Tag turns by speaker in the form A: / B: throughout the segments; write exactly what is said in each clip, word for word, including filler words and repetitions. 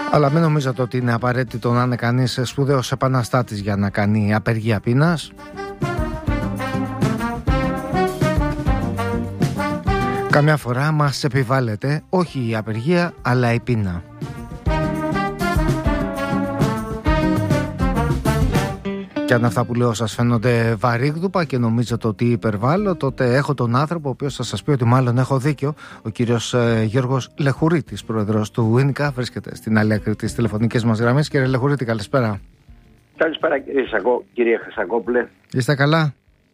A: Αλλά μην νομίζετε ότι είναι απαραίτητο να είναι κανείς σπουδαίος επαναστάτης για να κάνει απεργία πείνας. Καμιά φορά μας επιβάλλεται όχι η απεργία αλλά η πείνα. Και αν αυτά που λέω σας φαίνονται βαρύγδουπα και νομίζετε ότι υπερβάλλω, τότε έχω τον άνθρωπο ο οποίος θα σας πει ότι μάλλον έχω δίκιο. Ο κύριος ε, Γιώργος Λεχουρίτης, πρόεδρος του ΙΝΚΑ, βρίσκεται στην άλλη άκρη της τηλεφωνικής μας γραμμής. Κύριε Λεχουρίτη, καλησπέρα.
B: Καλησπέρα κύριε, Σακώ, κύριε Χρυσακόπουλε.
A: Είστε καλά?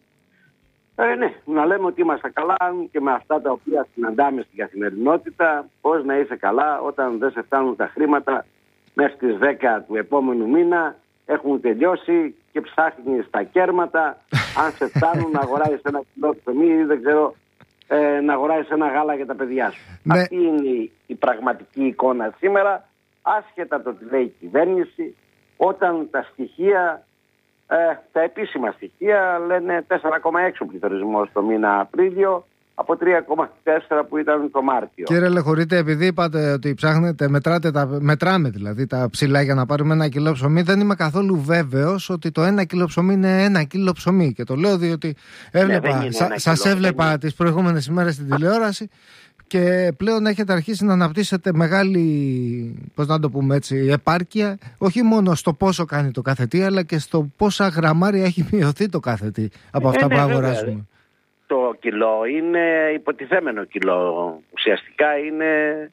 B: Ε, ναι, να λέμε ότι είμαστε καλά και με αυτά τα οποία συναντάμε στην καθημερινότητα. Πώς να είσαι καλά όταν δεν σε φτάνουν τα χρήματα μέχρι τις δέκα του επόμενου μήνα, έχουν τελειώσει και ψάχνεις τα κέρματα. Αν σε φτάνουν να αγοράσεις ένα κιλό ψωμί ή δεν ξέρω, ε, να αγοράσεις ένα γάλα για τα παιδιά σου. Ναι. Αυτή είναι η, η πραγματική εικόνα σήμερα, άσχετα το τι λέει η κυβέρνηση, όταν τα στοιχεία, ε, τα επίσημα στοιχεία λένε τέσσερα κόμμα έξι ο πληθωρισμός το μήνα Απρίλιο από τρία κόμμα τέσσερα που ήταν το Μάρτιο.
A: Κύριε Λεχουρίτη, επειδή είπατε ότι ψάχνετε, μετράτε τα, μετράμε δηλαδή τα ψηλά για να πάρουμε ένα κιλό ψωμί, δεν είμαι καθόλου βέβαιος ότι το ένα κιλό ψωμί είναι ένα κιλό ψωμί. Και το λέω διότι έβλεπα, ναι, σα, σας έβλεπα είναι. τις προηγούμενες ημέρες στην τηλεόραση και πλέον έχετε αρχίσει να αναπτύσσετε μεγάλη, πώς να το πούμε έτσι, επάρκεια, όχι μόνο στο πόσο κάνει το κάθε τι, αλλά και στο πόσα γραμμάρια έχει μειωθεί το κάθε τι από αυτά ε, που ναι, αγοράζουμε. Βέβαια.
B: Το κιλό είναι υποτιθέμενο κιλό. Ουσιαστικά είναι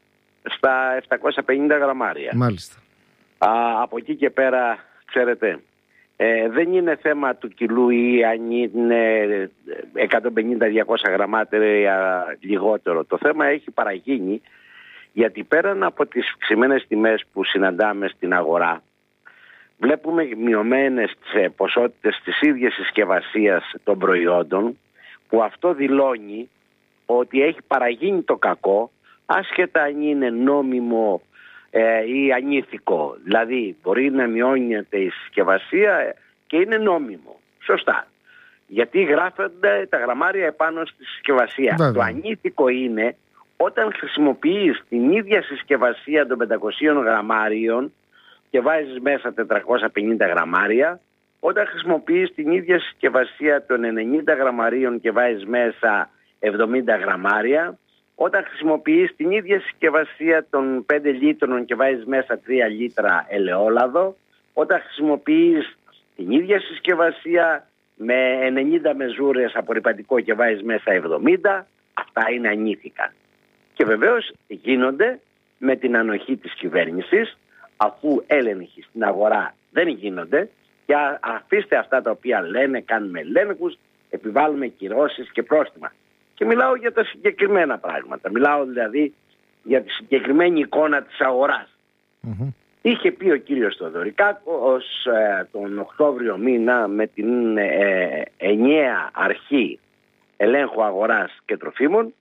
B: στα επτακόσια πενήντα γραμμάρια.
A: Μάλιστα.
B: Α, από εκεί και πέρα, ξέρετε, ε, δεν είναι θέμα του κιλού ή αν είναι εκατόν πενήντα με διακόσια γραμμάρια λιγότερο. Το θέμα έχει παραγίνει γιατί πέραν από τις αυξημένες τιμές που συναντάμε στην αγορά, βλέπουμε μειωμένες ποσότητες της ίδιας συσκευασίας των προϊόντων, που αυτό δηλώνει ότι έχει παραγίνει το κακό, άσχετα αν είναι νόμιμο ε, ή ανήθικο. Δηλαδή μπορεί να μειώνεται η συσκευασία και είναι νόμιμο. Σωστά. Γιατί γράφονται τα γραμμάρια επάνω στη συσκευασία. Βέβαια. Το ανήθικο είναι όταν χρησιμοποιείς την ίδια συσκευασία των πεντακοσίων γραμμάριων και βάζεις μέσα τετρακόσια πενήντα γραμμάρια, όταν χρησιμοποιείς την ίδια συσκευασία των ενενήντα γραμμαρίων και βάζεις μέσα εβδομήντα γραμμάρια, όταν χρησιμοποιείς την ίδια συσκευασία των πέντε λίτρων και βάζεις μέσα τρία λίτρα ελαιόλαδο, όταν χρησιμοποιείς την ίδια συσκευασία με ενενήντα μεζούρες απορρυπαντικό και βάζεις μέσα εβδομήντα, αυτά είναι ανήθικα. Και βεβαίως γίνονται με την ανοχή της κυβέρνησης, αφού έλεγχοι στην αγορά δεν γίνονται. Και αφήστε αυτά τα οποία λένε, κάνουμε ελέγχους, επιβάλλουμε κυρώσεις και πρόστιμα. Και μιλάω για τα συγκεκριμένα πράγματα. Μιλάω δηλαδή για τη συγκεκριμένη εικόνα της αγοράς. Mm-hmm. Είχε πει ο κύριος Θοδωρικάκος ε, τον Οκτώβριο μήνα με την ε, ενιαία αρχή ελέγχου αγοράς και τροφίμων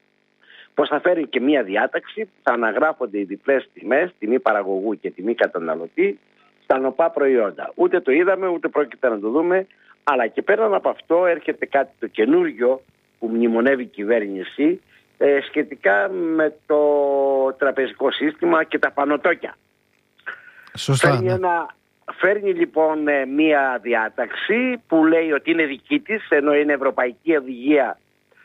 B: πως θα φέρει και μία διάταξη που θα αναγράφονται οι διπλές τιμές, τιμή παραγωγού και τιμή καταναλωτή, στα νοπά προϊόντα. Ούτε το είδαμε, ούτε πρόκειται να το δούμε, αλλά και πέραν από αυτό έρχεται κάτι το καινούργιο που μνημονεύει η κυβέρνηση ε, σχετικά με το τραπεζικό σύστημα και τα πανωτόκια.
A: Σωστά.
B: Φέρνει, ένα, φέρνει λοιπόν ε, μία διάταξη που λέει ότι είναι δική της, ενώ είναι ευρωπαϊκή οδηγία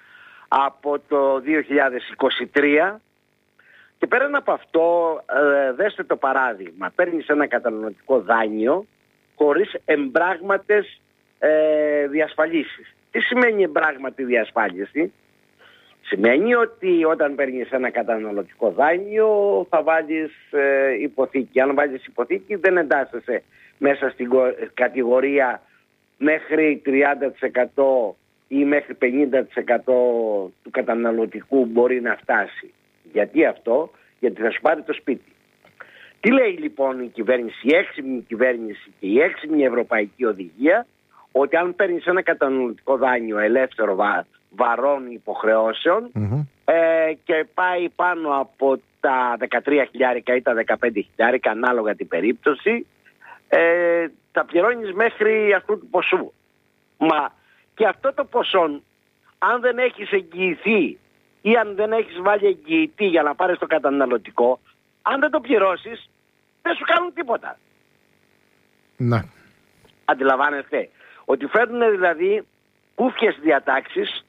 B: από το δύο χιλιάδες είκοσι τρία. Και πέραν από αυτό, ε, δέστε το παράδειγμα, παίρνεις ένα καταναλωτικό δάνειο χωρίς εμπράγματες ε, διασφαλίσεις. Τι σημαίνει εμπράγματη διασφάλιση? Σημαίνει ότι όταν παίρνεις ένα καταναλωτικό δάνειο θα βάλεις ε, υποθήκη. Αν βάλεις υποθήκη δεν εντάσσεσαι μέσα στην κατηγορία μέχρι τριάντα τοις εκατό ή μέχρι πενήντα τοις εκατό του καταναλωτικού μπορεί να φτάσει. Γιατί αυτό? Γιατί θα σου πάρει το σπίτι. Τι λέει λοιπόν η κυβέρνηση, η έξυπνη κυβέρνηση και η έξυπνη ευρωπαϊκή οδηγία? Ότι αν παίρνεις ένα καταναλωτικό δάνειο ελεύθερο βα, βαρών υποχρεώσεων mm-hmm. ε, και πάει πάνω από τα δεκατρία χιλιάρικα ή τα δεκαπέντε χιλιάρικα ανάλογα την περίπτωση, ε, θα πληρώνεις μέχρι αυτού του ποσού. Μα και αυτό το ποσό, αν δεν έχεις εγγυηθεί ή αν δεν έχεις βάλει εγγυητή για να πάρεις το καταναλωτικό, αν δεν το πληρώσεις, δεν σου κάνουν τίποτα.
A: Ναι.
B: Αντιλαμβάνεστε ότι φέρνουν δηλαδή κούφιες διατάξεις